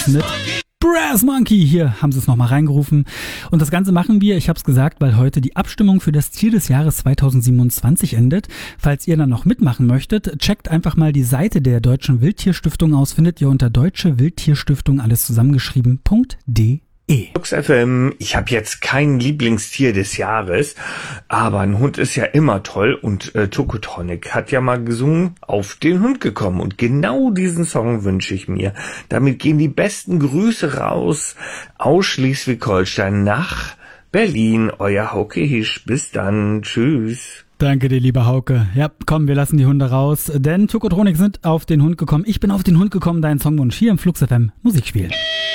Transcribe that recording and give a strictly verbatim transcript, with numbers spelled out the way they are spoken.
mit Brass Monkey. Hier haben sie es nochmal reingerufen. Und das Ganze machen wir, ich habe es gesagt, weil heute die Abstimmung für das Tier des Jahres zweitausendsiebenundzwanzig endet. Falls ihr dann noch mitmachen möchtet, checkt einfach mal die Seite der Deutschen Wildtierstiftung aus. Findet ihr unter Deutsche Wildtierstiftung alles zusammengeschrieben.de. Flux F M, ich habe jetzt kein Lieblingstier des Jahres, aber ein Hund ist ja immer toll und äh, Tokotronic hat ja mal gesungen, auf den Hund gekommen und genau diesen Song wünsche ich mir. Damit gehen die besten Grüße raus aus Schleswig-Holstein nach Berlin, euer Hauke Hisch. Bis dann, tschüss. Danke dir, lieber Hauke. Ja, komm, wir lassen die Hunde raus, denn Tokotronic sind auf den Hund gekommen. Ich bin auf den Hund gekommen, dein Songwunsch hier im Flux F M Musik spielen.